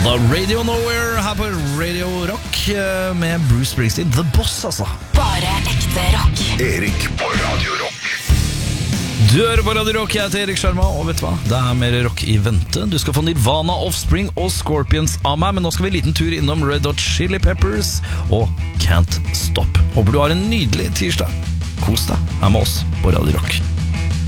Da Radio Nowhere her på Radio Rock med Bruce Springsteen, The Boss altså. Bare ekte rock. Erik på Radio Rock. Du hører på Radio Rock, jeg heter Erik Sharma, og vet du hva? Det er mer rock i vente. Du skal få Nirvana, Offspring og Scorpions av meg, men nå skal vi en liten tur innom Red Hot Chili Peppers og Can't Stop. Håper du har en nydelig tirsdag. Kos deg her med oss på Radio Rock.